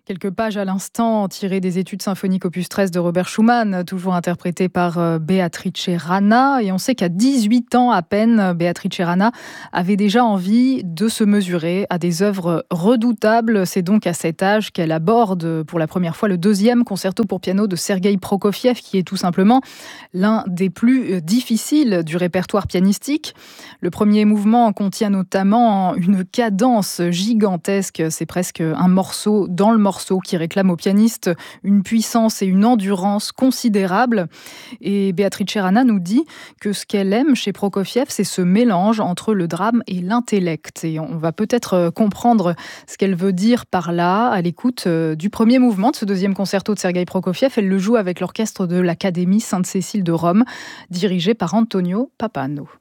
Quelques pages à l'instant tirées des études symphoniques opus 13 de Robert Schumann, toujours interprétées par Beatrice Rana. Et on sait qu'à 18 ans à peine, Beatrice Rana avait déjà envie de se mesurer à des œuvres redoutables. C'est donc à cet âge qu'elle aborde pour la première fois le deuxième concerto pour piano de Sergueï Prokofiev, qui est tout simplement l'un des plus difficiles du répertoire pianistique. Le premier mouvement contient notamment une cadence gigantesque. C'est presque un morceau dans le morceau qui réclame au pianiste une puissance et une endurance considérables. Et Beatrice Rana nous dit que ce qu'elle aime chez Prokofiev, c'est ce mélange entre le drame et l'intellect. Et on va peut-être comprendre ce qu'elle veut dire par là à l'écoute du premier mouvement de ce deuxième concerto de Sergueï Prokofiev. Elle le joue avec l'orchestre de l'Académie Sainte-Cécile de Rome, dirigé par Antonio Pappano.